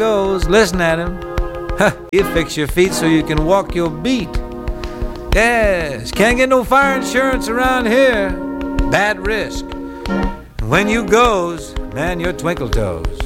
goes. Listen at him. He'll fix your feet so you can walk your beat. Yes, can't get no fire insurance around here. Bad risk. When you goes, man, you're twinkle toes.